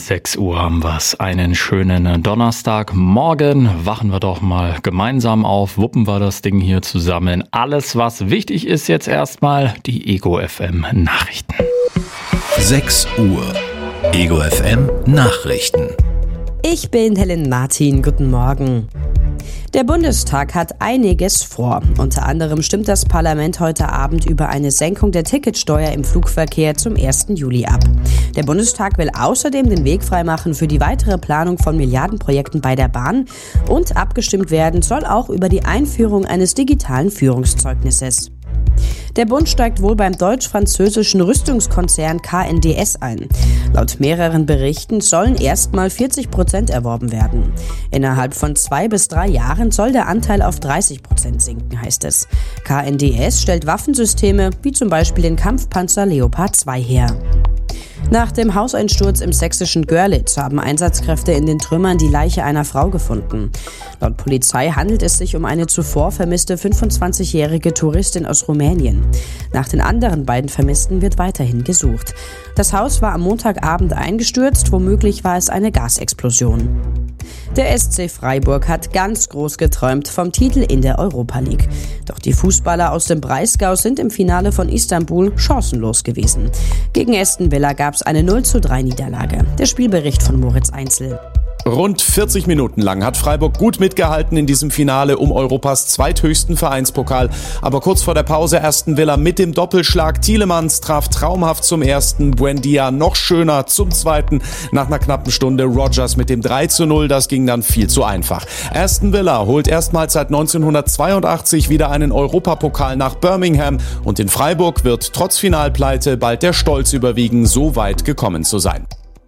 6 Uhr haben wir's. Einen schönen Donnerstagmorgen. Wachen wir doch mal gemeinsam auf, wuppen wir das Ding hier zusammen. Alles, was wichtig ist, jetzt erstmal die Ego FM Nachrichten. 6 Uhr. Ego FM Nachrichten. Ich bin Helen Martin. Guten Morgen. Der Bundestag hat einiges vor. Unter anderem stimmt das Parlament heute Abend über eine Senkung der Ticketsteuer im Flugverkehr zum 1. Juli ab. Der Bundestag will außerdem den Weg freimachen für die weitere Planung von Milliardenprojekten bei der Bahn und abgestimmt werden soll auch über die Einführung eines digitalen Führungszeugnisses. Der Bund steigt wohl beim deutsch-französischen Rüstungskonzern KNDS ein. Laut mehreren Berichten sollen erstmal 40% erworben werden. Innerhalb von 2 bis 3 Jahren soll der Anteil auf 30% sinken, heißt es. KNDS stellt Waffensysteme wie zum Beispiel den Kampfpanzer Leopard 2 her. Nach dem Hauseinsturz im sächsischen Görlitz haben Einsatzkräfte in den Trümmern die Leiche einer Frau gefunden. Laut Polizei handelt es sich um eine zuvor vermisste 25-jährige Touristin aus Rumänien. Nach den anderen beiden Vermissten wird weiterhin gesucht. Das Haus war am Montagabend eingestürzt, womöglich war es eine Gasexplosion. Der SC Freiburg hat ganz groß geträumt vom Titel in der Europa League. Doch die Fußballer aus dem Breisgau sind im Finale von Istanbul chancenlos gewesen. Gegen Aston Villa gab es eine 0:3 Niederlage. Der Spielbericht von Moritz Einzel. Rund 40 Minuten lang hat Freiburg gut mitgehalten in diesem Finale um Europas zweithöchsten Vereinspokal. Aber kurz vor der Pause Aston Villa mit dem Doppelschlag. Tielemans traf traumhaft zum ersten, Buendia noch schöner zum zweiten. Nach einer knappen Stunde Rodgers mit dem 3:0, das ging dann viel zu einfach. Aston Villa holt erstmals seit 1982 wieder einen Europapokal nach Birmingham. Und in Freiburg wird trotz Finalpleite bald der Stolz überwiegen, so weit gekommen zu sein.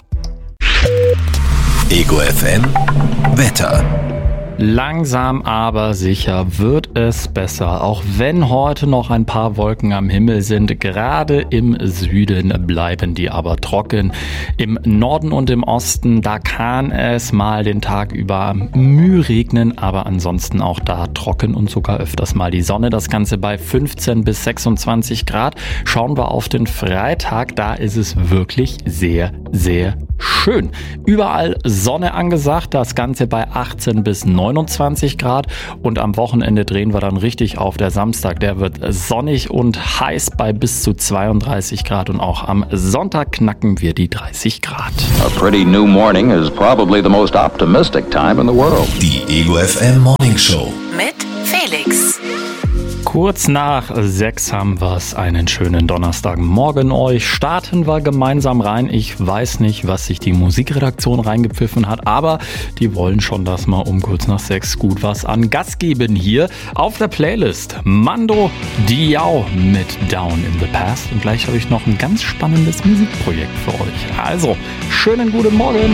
Ego FM Wetter. Langsam aber sicher wird es besser, auch wenn heute noch ein paar Wolken am Himmel sind. Gerade im Süden bleiben die aber trocken. Im Norden und im Osten, da kann es mal den Tag über Mühe regnen, aber ansonsten auch da trocken und sogar öfters mal die Sonne. Das Ganze bei 15 bis 26 Grad. Schauen wir auf den Freitag, da ist es wirklich sehr, sehr schön. Überall Sonne angesagt, das Ganze bei 18 bis 29 Grad und am Wochenende drehen wir dann richtig auf. Der Samstag, der wird sonnig und heiß bei bis zu 32 Grad und auch am Sonntag knacken wir die 30 Grad. A pretty new morning is probably the most optimistic time in the world. Die Ego FM Morning Show Mit Felix. Kurz nach 6 haben wir es. Einen schönen Donnerstagmorgen euch. Starten wir gemeinsam rein. Ich weiß nicht, was sich die Musikredaktion reingepfiffen hat, aber die wollen schon, dass wir um kurz nach 6 gut was an Gas geben hier. Auf der Playlist Mando Diao mit Down in the Past. Und gleich habe ich noch ein ganz spannendes Musikprojekt für euch. Also, schönen guten Morgen.